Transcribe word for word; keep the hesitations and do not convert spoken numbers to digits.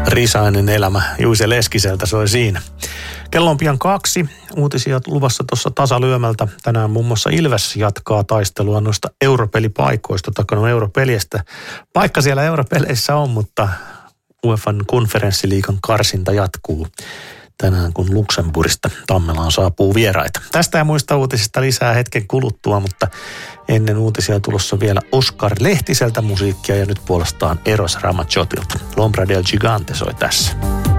Risainen elämä Juise Leskiseltä soi siinä. Kello on pian kaksi. Uutisia luvassa tuossa tasalyömältä. Tänään muun muassa Ilves jatkaa taistelua noista europelipaikoista, takana europeliestä. Paikka siellä europeleissä on, mutta U E F A:n konferenssiliigan karsinta jatkuu tänään, kun Luxemburgista Tammelaan saapuu vieraita. Tästä ja muista uutisista lisää hetken kuluttua, mutta ennen uutisia tulossa vielä Oskar Lehtiseltä musiikkia ja nyt puolestaan Eros Ramazzotilta. L'Ombra del Gigante soi tässä.